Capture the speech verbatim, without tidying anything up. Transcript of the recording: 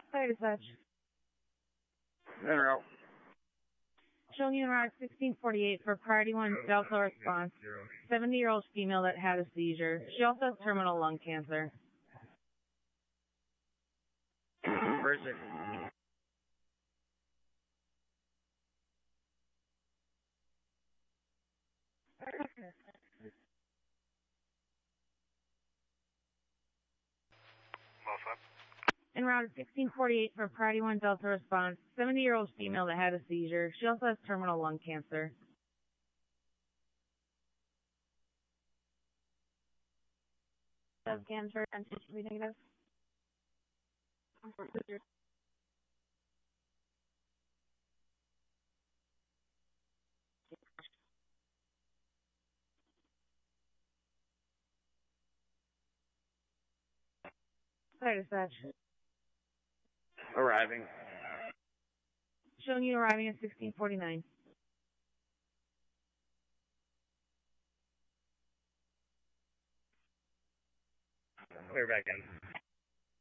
Sorry to such. En route. Showing you around sixteen forty-eight for priority one Delta response. seventy-year-old female that had a seizure. She also has terminal lung cancer. Where is it? En route sixteen forty-eight for priority one Delta response. seventy-year-old female that had a seizure. She also has terminal lung cancer. Does cancer and be negative? Sorry to such. Arriving. Showing you arriving at sixteen forty-nine. Clear back in.